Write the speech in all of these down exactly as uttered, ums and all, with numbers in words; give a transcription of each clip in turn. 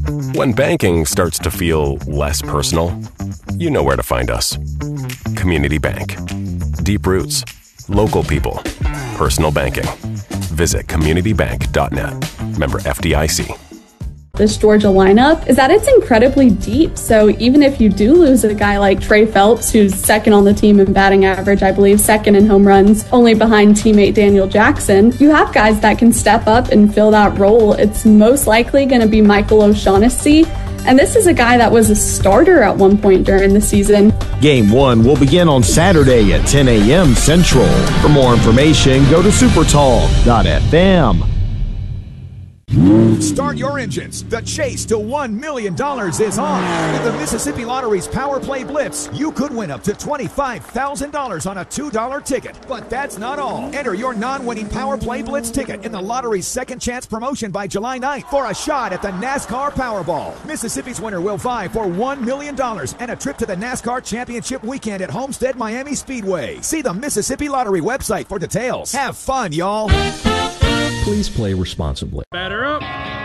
When banking starts to feel less personal, you know where to find us. Community Bank. Deep roots, local people, personal banking. Visit community bank dot net. Member F D I C. This Georgia lineup is that it's incredibly deep. So even if you do lose a guy like Trey Phelps, who's second on the team in batting average, I believe second in home runs, only behind teammate Daniel Jackson, you have guys that can step up and fill that role. It's most likely going to be Michael O'Shaughnessy. And this is a guy that was a starter at one point during the season. Game one will begin on Saturday at ten a.m. Central. For more information, go to supertalk dot f m. Start your engines. The chase to one million dollars is on. With the Mississippi Lottery's Power Play Blitz, you could win up to twenty-five thousand dollars on a two dollar ticket. But that's not all. Enter your non-winning Power Play Blitz ticket in the lottery's second chance promotion by July ninth for a shot at the NASCAR Powerball. Mississippi's winner will vie for one million dollars and a trip to the NASCAR Championship weekend at Homestead Miami Speedway. See the Mississippi Lottery website for details. Have fun, y'all. Please play responsibly. Batter up.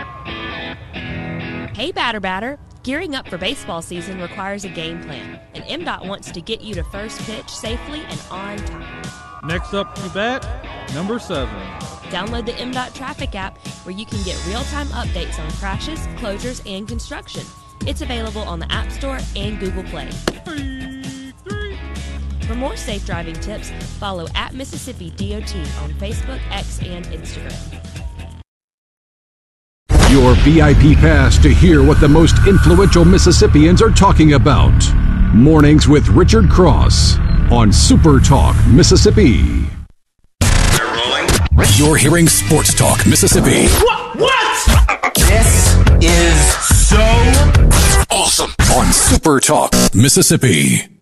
Hey, batter, batter. Gearing up for baseball season requires a game plan, and M DOT wants to get you to first pitch safely and on time. Next up to bat, number seven. Download the M DOT Traffic app where you can get real-time updates on crashes, closures, and construction. It's available on the App Store and Google Play. Three, three. For more safe driving tips, follow at Mississippi D O T on Facebook, X, and Instagram. Your V I P pass to hear what the most influential Mississippians are talking about. Mornings with Richard Cross on Super Talk Mississippi. They're rolling. You're hearing Sports Talk Mississippi. What? What? This is so awesome on Super Talk Mississippi.